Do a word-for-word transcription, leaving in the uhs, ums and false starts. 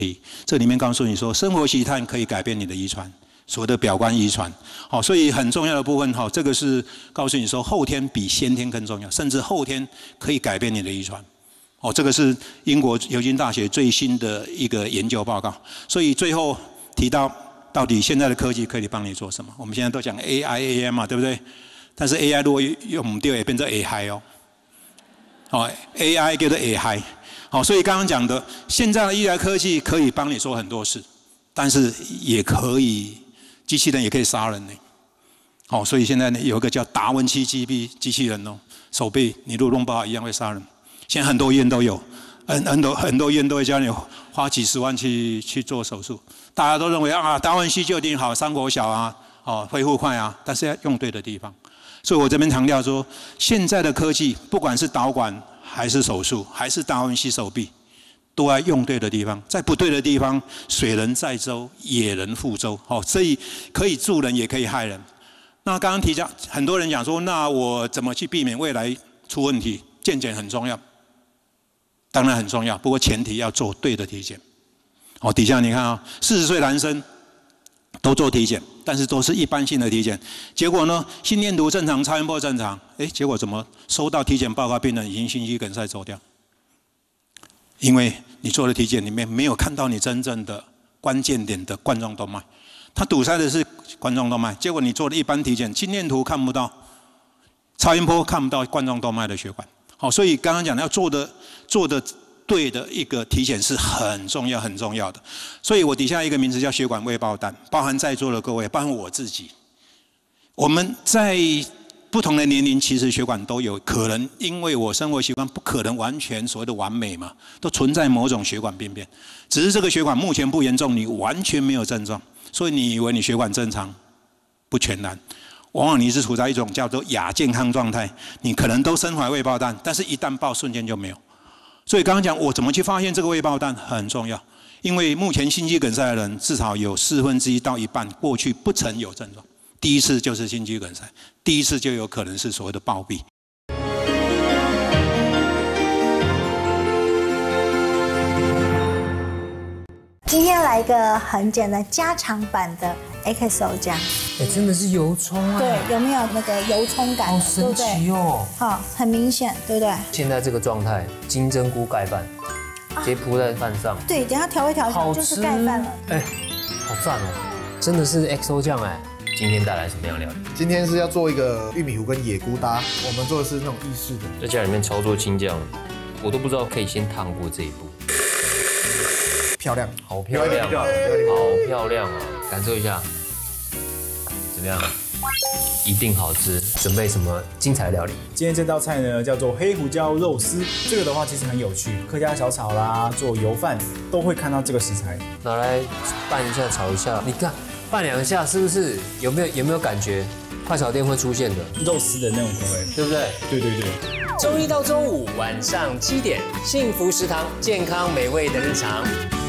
这里面告诉你说，生活习惯可以改变你的遗传，所谓的表观遗传。好，所以很重要的部分，好，这个是告诉你说，后天比先天更重要，甚至后天可以改变你的遗传。哦，这个是英国牛津大学最新的一个研究报告。所以最后提到，到底现在的科技可以帮你做什么？我们现在都讲 A I、A M 嘛，对不对？但是 A I 如果用唔对，也变成 A I 哦。哦 ，A I 叫做 A I。好，所以刚刚讲的，现在的医疗科技可以帮你做很多事，但是也可以，机器人也可以杀人呢。好，所以现在呢有一个叫达文西机臂机器人哦，手臂你如果弄不好一样会杀人。现在很多医院都有，很很多很多医院都会叫你花几十万去去做手术。大家都认为啊，达文西就一定好，伤口小啊，哦，恢复快啊，但是要用对的地方。所以我这边强调说，现在的科技不管是导管，还是手术，还是达文西手臂，都要用对的地方，在不对的地方，水能载舟，也能覆舟。哦，所以可以助人，也可以害人。那刚刚提到，很多人讲说，那我怎么去避免未来出问题？健检很重要，当然很重要，不过前提要做对的体检。哦，底下你看啊，四十岁男生都做体检，但是都是一般性的体检，结果呢，心电图正常，超音波正常，哎，结果怎么收到体检报告，病人已经心肌梗塞走掉？因为你做的体检里面没有看到你真正的关键点的冠状动脉，它堵塞的是冠状动脉，结果你做的一般体检，心电图看不到，超音波看不到冠状动脉的血管。好，所以刚刚讲的要做的做的对的一个体检是很重要很重要的。所以我底下一个名词叫血管未爆弹，包含在座的各位，包含我自己。我们在不同的年龄，其实血管都有可能，因为我生活习惯不可能完全所谓的完美嘛，都存在某种血管病变。只是这个血管目前不严重，你完全没有症状，所以你以为你血管正常，不全然。往往你是处在一种叫做亚健康状态，你可能都身怀未爆弹，但是一旦爆瞬间就没有。所以刚刚讲我怎么去发现这个未爆弹很重要，因为目前心肌梗塞的人至少有四分之一到一半过去不曾有症状，第一次就是心肌梗塞，第一次就有可能是所谓的暴毙。 今天来一个很简单加长版的 X O 酱， 哎，真的是油葱啊！ 对，有没有那个油葱感？ 好神奇哦！ 好，很明显，对不对？ 现在这个状态，金针菇盖饭，直接铺在饭上。 对，等下调一调就是盖饭了。 哎，好赞哦！真的是 X O 酱哎！今天带来什么样的料理？ 今天是要做一个玉米糊跟野菇搭，我们做的是那种意式的， 在家里面操作青酱，我都不知道可以先烫过这一步。 漂亮， 好漂亮，好漂亮啊！感受一下，怎么样？一定好吃。准备什么精彩料理？ 今天这道菜呢叫做黑胡椒肉丝，这个的话其实很有趣，客家小炒啦，做油饭都会看到这个食材。 拿来拌一下，炒一下，你看拌两下是不是有没有有没有感觉？快炒店会出现的肉丝的那种口味， 对不对？ 对对对。 周一到周五晚上七点，幸福食堂，健康美味的日常。